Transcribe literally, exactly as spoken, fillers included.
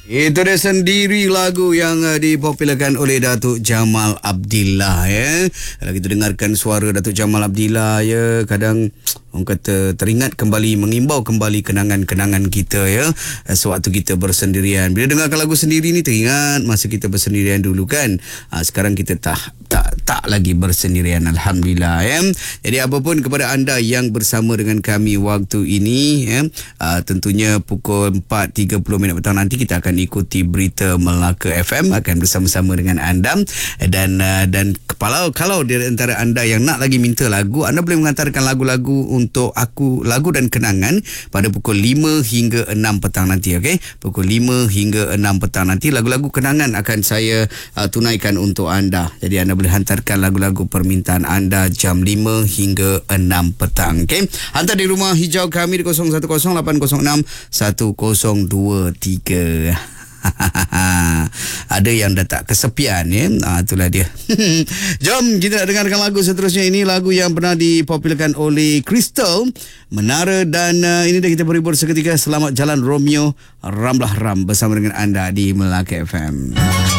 Itu dia sendiri lagu yang uh, dipopularkan oleh Datuk Jamal Abdillah ya. Kalau kita dengarkan suara Datuk Jamal Abdillah ya, kadang orang kata teringat kembali, mengimbau kembali kenangan-kenangan kita ya, sewaktu kita bersendirian. Bila dengarkan lagu sendiri ni teringat masa kita bersendirian dulu kan. Ha, sekarang kita tak tak tak lagi bersendirian, alhamdulillah ya. Jadi apapun kepada anda yang bersama dengan kami waktu ini ya, uh, tentunya pukul empat tiga puluh minit petang nanti kita akan ikuti berita Melaka F M, akan bersama-sama dengan anda. Dan uh, dan kalau kalau di antara anda yang nak lagi minta lagu, anda boleh mengantarkan lagu-lagu untuk aku, lagu dan kenangan pada pukul lima hingga enam petang nanti, okey? Pukul lima hingga enam petang nanti lagu-lagu kenangan akan saya uh, tunaikan untuk anda. Jadi anda boleh hantarkan lagu-lagu permintaan anda jam lima hingga enam petang, okey? Hantar di rumah hijau kami di kosong satu kosong lapan kosong enam satu kosong dua tiga. Ada yang dah tak kesepian ya. Ha, itulah dia. Jom kita nak dengarkan lagu seterusnya. Ini lagu yang pernah dipopularkan oleh Crystal, Menara. Dan uh, ini dah kita berhibur seketika. Selamat jalan Romeo Ramlah Ram bersama dengan anda di Melaka F M.